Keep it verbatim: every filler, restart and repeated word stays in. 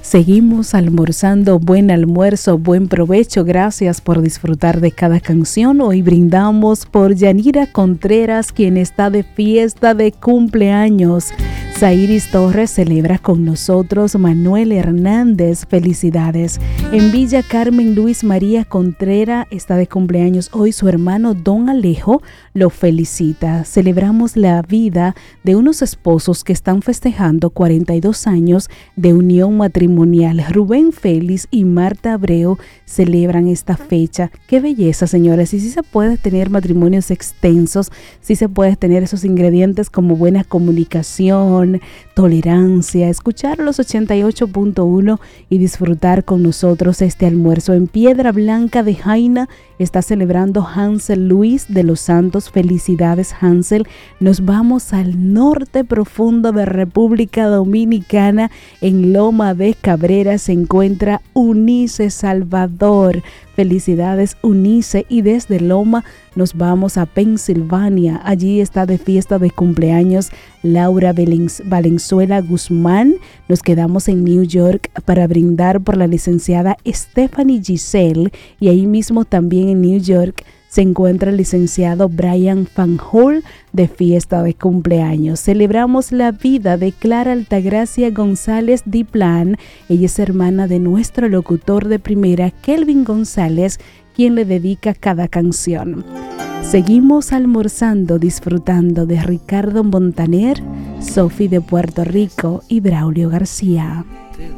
Seguimos almorzando, buen almuerzo, buen provecho. Gracias por disfrutar de cada canción. Hoy brindamos por Yanira Contreras, quien está de fiesta de cumpleaños. Zairis Torres celebra con nosotros. Manuel Hernández, felicidades. En Villa Carmen, Luis María Contreras está de cumpleaños hoy. Su hermano Don Alejo lo felicita. Celebramos la vida de unos esposos que están festejando cuarenta y dos años de unión matrimonial. Rubén Félix y Marta Abreu celebran esta fecha. Qué belleza, señores. Y sí se puede tener matrimonios extensos, sí se puede tener esos ingredientes como buena comunicación, tolerancia, escuchar los ochenta y ocho punto uno y disfrutar con nosotros este almuerzo. En Piedra Blanca de Jaina está celebrando Hansel Luis de los Santos. Felicidades, Hansel. Nos vamos al norte profundo de República Dominicana. En Loma de Cabrera se encuentra Unice Salvador. Felicidades, Unice. Y desde Loma nos vamos a Pensilvania. Allí está de fiesta de cumpleaños Laura Valenzuela Guzmán. Nos quedamos en New York para brindar por la licenciada Stephanie Giselle. Y ahí mismo también en New York se encuentra el licenciado Brian Fanjul de fiesta de cumpleaños. Celebramos la vida de Clara Altagracia González Diplan. Ella es hermana de nuestro locutor de primera, Kelvin González, quien le dedica cada canción. Seguimos almorzando, disfrutando de Ricardo Montaner, Sofi de Puerto Rico y Braulio García.